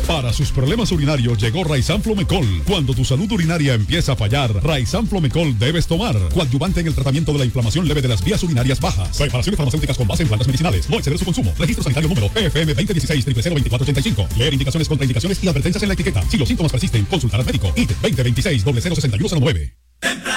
Para sus problemas urinarios llegó Raizan Flomecol. Cuando tu salud urinaria empieza a fallar, Raizan Flomecol debes tomar. Coadyuvante en el tratamiento de la inflamación leve de las vías urinarias bajas. Preparaciones farmacéuticas con base en plantas medicinales. No exceder su consumo. Registro sanitario número PFM 2016-002485. Leer indicaciones, contraindicaciones y advertencias en la etiqueta. Si los síntomas persisten, consultar al médico. IT 2026-006109.